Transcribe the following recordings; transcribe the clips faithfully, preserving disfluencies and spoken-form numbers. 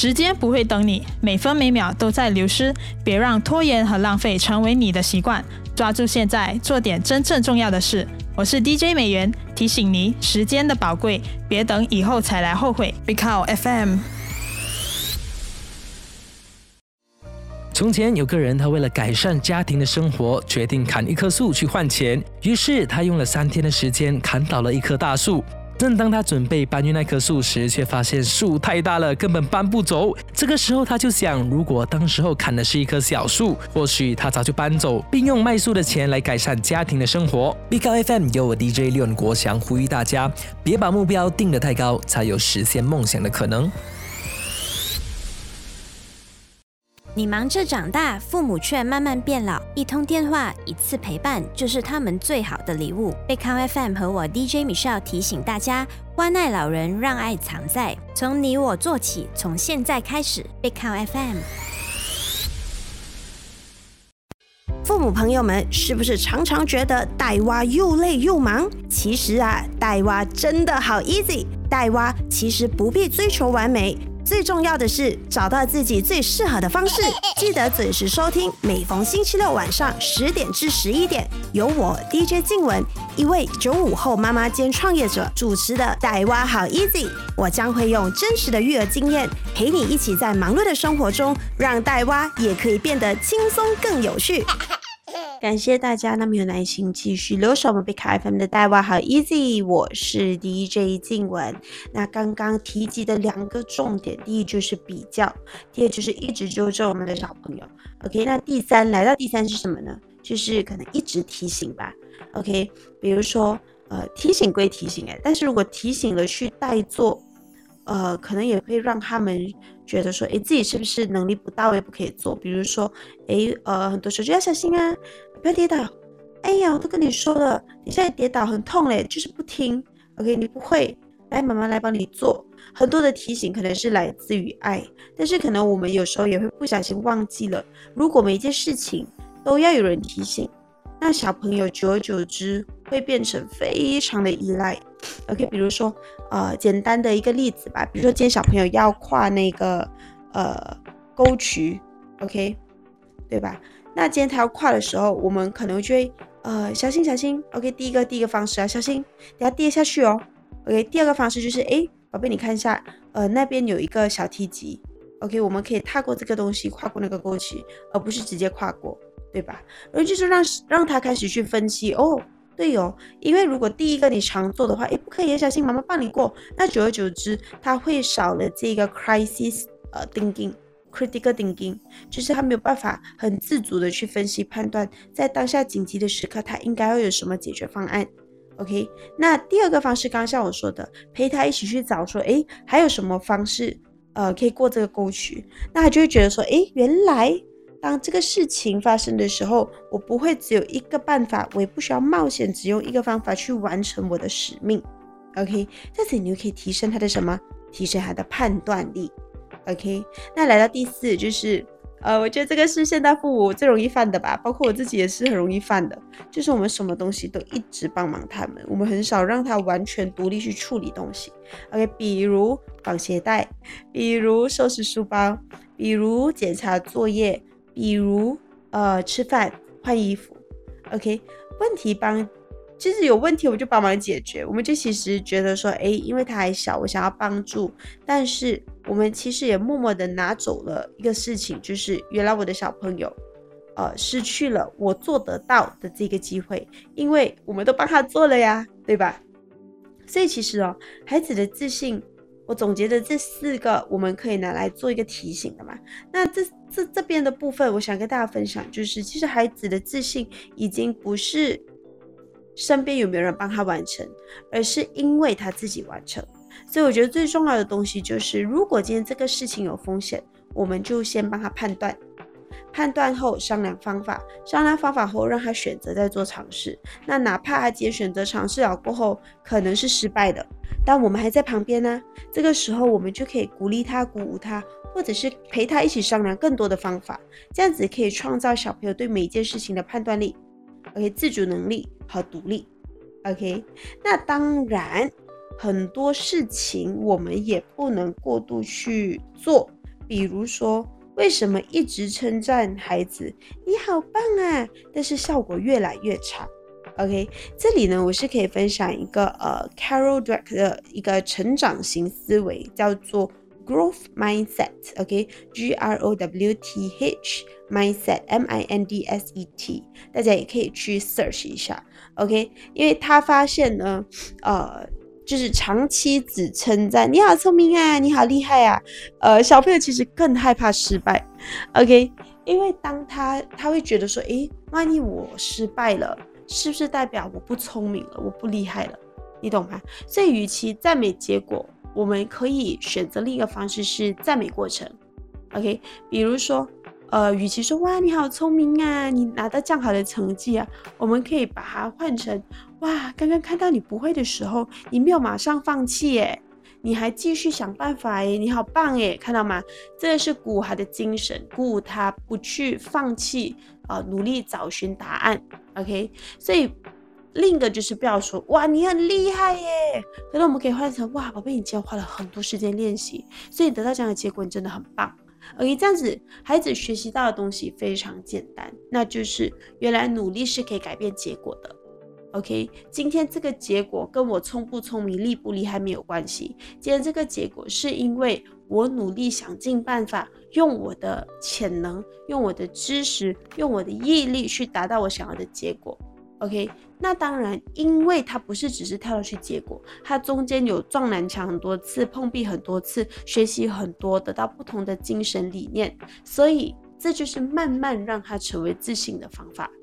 时间不会等你，每分每秒都在流失，别让拖延和浪费成为你的习惯，抓住现在，做点真正重要的事。我是 D J 美元，提醒你时间的宝贵，别等以后才来后悔。Big Cow F M。 从前有个人，他为了改善家庭的生活，决定砍一棵树去换钱。于是他用了三天的时间砍倒了一棵大树。正当他准备搬运那棵树时，却发现树太大了，根本搬不走。这个时候他就想，如果当时候砍的是一棵小树，或许他早就搬走，并用卖树的钱来改善家庭的生活。Big Cow F M 由我 D J 廖国祥呼吁大家，别把目标定得太高，才有实现梦想的可能。 你忙着长大，父母却慢慢变老，一通电话，一次陪伴，就是他们最好的礼物。Big Cow F M 和我 D J Michelle 提醒大家，关爱老人，让爱藏在，从你我做起，从现在开始。Big Cow F M。 父母朋友们，是不是常常觉得带娃又累又忙？其实啊，带娃真的好 easy， 带娃其实不必追求完美。最重要的是找到自己最适合的方式，记得准时收听，每逢星期六晚上十点至十一点，由我 D J 静雯，一位九五后妈妈兼创业者主持的带娃好 easy。我将会用真实的育儿经验，陪你一起在忙碌的生活中，让带娃也可以变得轻松更有趣。感谢大家那么有耐心继续留守我们 Big Cow F M 的带娃好 easy， 我是 D J 静雯。那刚刚提及的两个重点，第一就是比较，第二就是一直纠正我们的小朋友。OK， 那第三来到第三是什么呢？就是可能一直提醒吧。OK， 比如说呃提醒归提醒哎，但是如果提醒了去代做，呃可能也会让他们觉得说，诶，自己是不是能力不到位不可以做？比如说，诶，呃，很多时候就要小心啊，不要跌倒。哎呀，我都跟你说了，你现在跌倒很痛嘞，就是不听。OK， 你不会，来，妈妈来帮你做。很多的提醒可能是来自于爱，但是可能我们有时候也会不小心忘记了，如果每一件事情都要有人提醒，那小朋友久而久之会变成非常的依赖。OK， 比如说，呃，简单的一个例子吧，比如说今天小朋友要跨那个呃沟渠 ，OK， 对吧？那今天他要跨的时候，我们可能就会呃小心小心 ，OK， 第一个第一个方式啊，小心，等下跌下去哦 ，OK， 第二个方式就是，诶，宝贝你看一下，呃那边有一个小梯级 ，OK， 我们可以踏过这个东西，跨过那个沟渠，而不是直接跨过，对吧？然后就是让让他开始去分析哦。对哦，因为如果第一个你常做的话，诶，不可以，小心妈妈帮你过，那久而久之他会少了这个 crisis 呃 thinking critical thinking， 就是他没有办法很自主的去分析判断，在当下紧急的时刻他应该要有什么解决方案。 OK， 那第二个方式刚刚像我说的，陪他一起去找说，诶，还有什么方式呃可以过这个沟渠，那他就会觉得说，诶，原来当这个事情发生的时候，我不会只有一个办法，我也不需要冒险只用一个方法去完成我的使命。 OK， 这样子你就可以提升他的什么？提升他的判断力。 OK， 那来到第四就是呃，我觉得这个是现代父母最容易犯的吧，包括我自己也是很容易犯的，就是我们什么东西都一直帮忙他们，我们很少让他完全独立去处理东西。 OK， 比如绑鞋带，比如收拾书包，比如检查作业，比如呃吃饭换衣服。 OK， 问题帮其实有问题我们就帮忙解决，我们就其实觉得说，诶，因为他还小，我想要帮助，但是我们其实也默默的拿走了一个事情，就是原来我的小朋友呃失去了我做得到的这个机会，因为我们都帮他做了呀，对吧？所以其实哦，孩子的自信，我总结的这四个我们可以拿来做一个提醒的嘛。那这这这边的部分我想跟大家分享，就是其实孩子的自信已经不是身边有没有人帮他完成，而是因为他自己完成。所以我觉得最重要的东西就是，如果今天这个事情有风险，我们就先帮他判断，判断后商量方法，商量方法后让他选择再做尝试。那哪怕他今天选择尝试了过后可能是失败的，但我们还在旁边呢、啊，这个时候我们就可以鼓励他，鼓舞他，或者是陪他一起商量更多的方法，这样子可以创造小朋友对每一件事情的判断力 OK， 自主能力和独立。 OK， 那当然很多事情我们也不能过度去做， 比如说，为什么一直称赞孩子你好棒啊，但是效果越来越差？ OK， 这里呢我是可以分享一个呃 Carol Dweck 的一个成长型思维，叫做 Growth Mindset。 OK， G R O W T H Mindset M I N D S E T， 大家也可以去 search 一下。 OK， 因为他发现呢呃就是长期只称赞你好聪明啊，你好厉害啊，呃，小朋友其实更害怕失败。 OK， 因为当他他会觉得说，诶，万一我失败了，是不是代表我不聪明了，我不厉害了？你懂吗？所以与其赞美结果，我们可以选择另一个方式是赞美过程。 OK， 比如说呃，与其说哇你好聪明啊，你拿到这样好的成绩啊，我们可以把它换成哇，刚刚看到你不会的时候，你没有马上放弃耶，你还继续想办法耶，你好棒耶，看到吗？这个是鼓舞他的精神，鼓舞他不去放弃，呃，努力找寻答案。 OK， 所以另一个就是不要说哇你很厉害耶，可是我们可以换成哇宝贝，你今天花了很多时间练习，所以得到这样的结果，你真的很棒。OK， 这样子孩子学习到的东西非常简单，那就是原来努力是可以改变结果的。 OK， 今天这个结果跟我聪不聪明厉不厉害没有关系，今天这个结果是因为我努力想尽办法，用我的潜能，用我的知识，用我的毅力去达到我想要的结果。 OK， 那当然因为它不是只是跳上去结果，它中间有撞南墙很多次，碰壁很多次，学习很多，得到不同的精神理念，所以这就是慢慢让他成为自信的方法。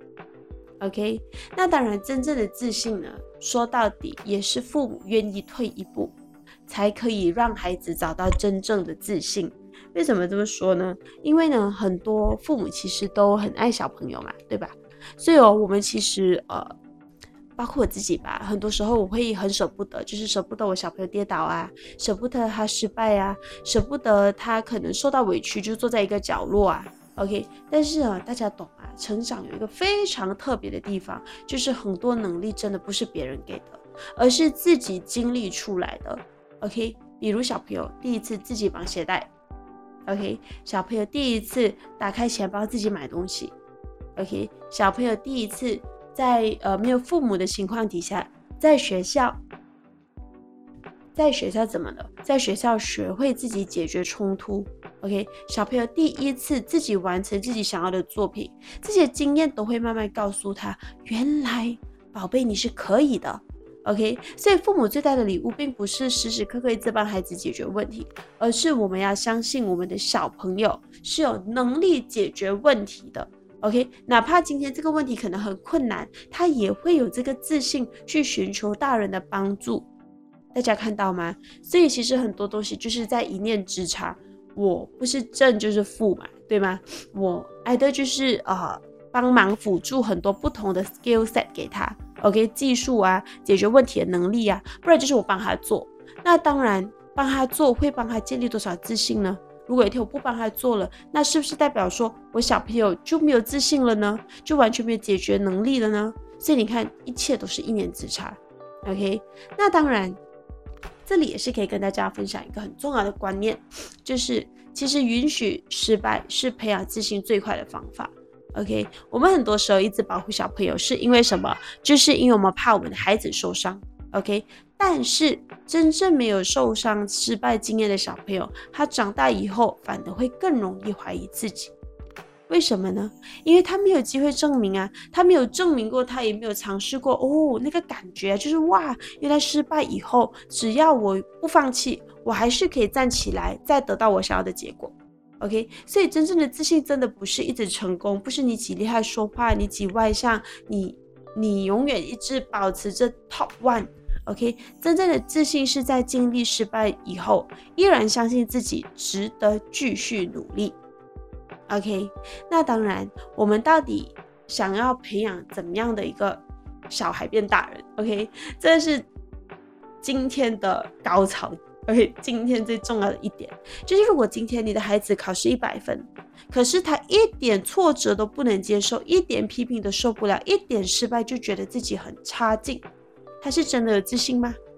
OK， 那当然真正的自信呢，说到底也是父母愿意退一步，才可以让孩子找到真正的自信。为什么这么说呢？因为呢很多父母其实都很爱小朋友嘛，对吧？所以哦，我们其实呃，包括我自己吧，很多时候我会很舍不得，就是舍不得我小朋友跌倒啊，舍不得他失败啊，舍不得他可能受到委屈就坐在一个角落啊。 OK， 但是啊，大家懂啊，成长有一个非常特别的地方，就是很多能力真的不是别人给的，而是自己经历出来的。 OK， 比如小朋友第一次自己绑鞋带， OK， 小朋友第一次打开钱包自己买东西， OK， 小朋友第一次在呃没有父母的情况底下，在学校在学校怎么了？在学校学会自己解决冲突。 OK， 小朋友第一次自己完成自己想要的作品，这些经验都会慢慢告诉他，原来宝贝你是可以的。 OK， 所以父母最大的礼物并不是时时刻刻一直帮孩子解决问题，而是我们要相信我们的小朋友是有能力解决问题的。 OK， 哪怕今天这个问题可能很困难，他也会有这个自信去寻求大人的帮助。大家看到吗？所以其实很多东西就是在一念之差，我不是正就是负嘛，对吗？我爱的就是呃帮忙辅助很多不同的 skill set 给他 ，OK， 技术啊，解决问题的能力啊，不然就是我帮他做。那当然帮他做会帮他建立多少自信呢？如果有一天我不帮他做了，那是不是代表说我小朋友就没有自信了呢？就完全没有解决能力了呢？所以你看，一切都是一念之差。 OK， 那当然这里也是可以跟大家分享一个很重要的观念，就是其实允许失败是培养自信最快的方法。 OK， 我们很多时候一直保护小朋友是因为什么？就是因为我们怕我们的孩子受伤。 OK， 但是真正没有受伤失败经验的小朋友，他长大以后反而会更容易怀疑自己。为什么呢？因为他没有机会证明啊，他没有证明过，他也没有尝试过哦，那个感觉就是哇，原来失败以后，只要我不放弃，我还是可以站起来，再得到我想要的结果。 OK， 所以真正的自信真的不是一直成功，不是你几厉害说话，你几外向，你你永远一直保持着 top one。 OK， 真正的自信是在经历失败以后，依然相信自己值得继续努力。OK， 那当然，我们到底想要培养怎么样的一个小孩变大人 ？OK， 这是今天的高潮。OK， 今天最重要的一点就是，如果今天你的孩子考试一百分，可是他一点挫折都不能接受，一点批评都受不了，一点失败就觉得自己很差劲，他是真的有自信吗？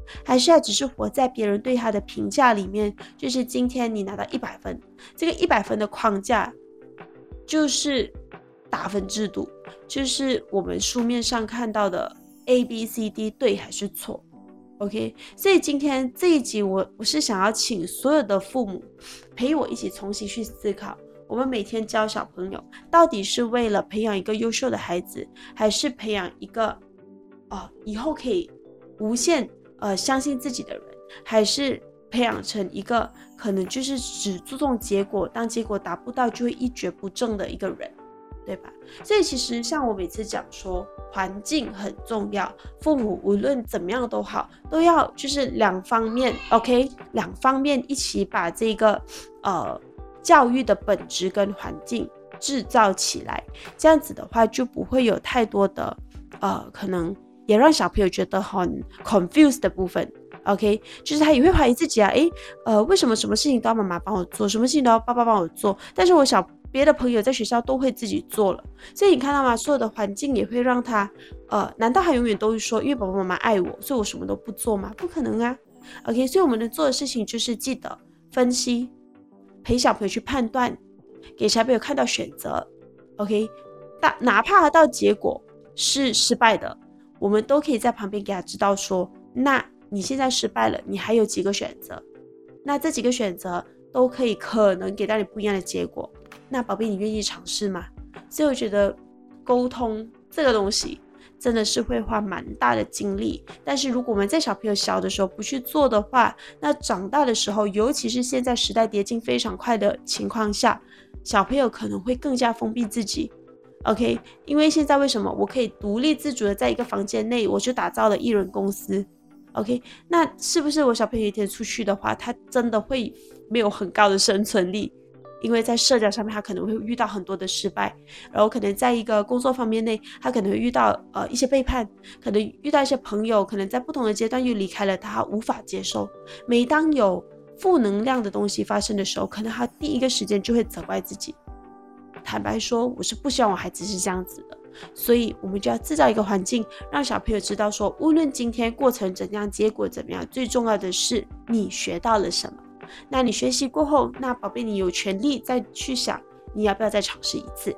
还是他只是活在别人对他的评价里面，就是今天你拿到一百分，这个一百分的框架就是打分制度，就是我们书面上看到的 A B C D 对还是错。 OK， 所以今天这一集我我是想要请所有的父母陪我一起重新去思考，我们每天教小朋友到底是为了培养一个优秀的孩子，还是培养一个呃以后可以无限呃相信自己的人，还是培养成一个可能就是只注重结果，当结果达不到就会一蹶不振的一个人，对吧？所以其实像我每次讲说环境很重要，父母无论怎么样都好，都要就是两方面 OK 两方面一起把这个呃教育的本质跟环境制造起来，这样子的话就不会有太多的呃可能也让小朋友觉得很 confused 的部分。 OK， 就是他也会怀疑自己啊，诶呃为什么什么事情都要妈妈帮我做，什么事情都要爸爸帮我做，但是我小别的朋友在学校都会自己做了，所以你看到吗？所有的环境也会让他呃难道他永远都会说因为爸爸妈妈爱我所以我什么都不做吗？不可能啊。 OK， 所以我们能做的事情就是记得分析，陪小朋友去判断，给小朋友看到选择。 OK， 哪怕到结果是失败的，我们都可以在旁边给他知道说，那你现在失败了，你还有几个选择，那这几个选择都可以可能给到你不一样的结果，那宝贝你愿意尝试吗？所以我觉得沟通这个东西真的是会花蛮大的精力，但是如果我们在小朋友小的时候不去做的话，那长大的时候，尤其是现在时代迭进非常快的情况下，小朋友可能会更加封闭自己。 OK， 因为现在为什么我可以独立自主的在一个房间内我就打造了艺人公司， OK， 那是不是我小朋友一天出去的话，他真的会没有很高的生存力？因为在社交上面他可能会遇到很多的失败，然后可能在一个工作方面内他可能会遇到呃一些背叛，可能遇到一些朋友可能在不同的阶段又离开了他，无法接受。每当有负能量的东西发生的时候，可能他第一个时间就会责怪自己。坦白说，我是不希望我孩子是这样子的，所以我们就要制造一个环境，让小朋友知道说，无论今天过程怎样，结果怎么样，最重要的是你学到了什么。那你学习过后，那宝贝你有权利再去想你要不要再尝试一次。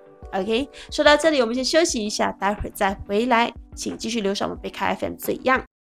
OK， 说到这里我们先休息一下，待会儿再回来，请继续留守我们贝卡 F M 怎样。